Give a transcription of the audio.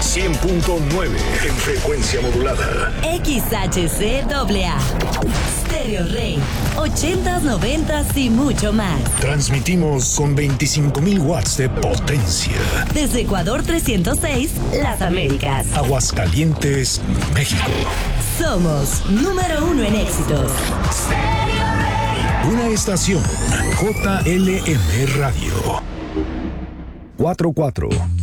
100.9 en frecuencia modulada. XHCAA. Stereo Rey. 80s, 90s y mucho más. Transmitimos con 25,000 watts de potencia. Desde Ecuador 306, Las Américas. Aguascalientes, México. Somos número 1 en éxitos. Una estación JLM Radio. 44